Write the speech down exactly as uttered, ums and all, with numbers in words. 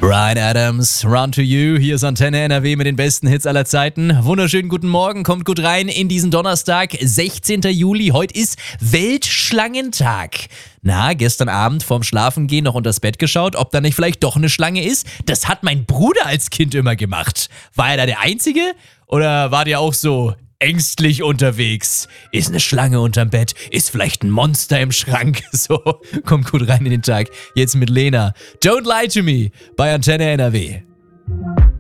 Bryan Adams, Run to You, hier ist Antenne N R W mit den besten Hits aller Zeiten. Wunderschönen guten Morgen, kommt gut rein in diesen Donnerstag, sechzehnten Juli. Heute ist Weltschlangentag. Na, gestern Abend vorm Schlafengehen noch unters Bett geschaut, ob da nicht vielleicht doch eine Schlange ist? Das hat mein Bruder als Kind immer gemacht. War er da der Einzige? Oder war der auch so ängstlich unterwegs? Ist eine Schlange unterm Bett? Ist vielleicht ein Monster im Schrank? So, kommt gut rein in den Tag. Jetzt mit Lena. Don't Lie to Me bei Antenne N R W.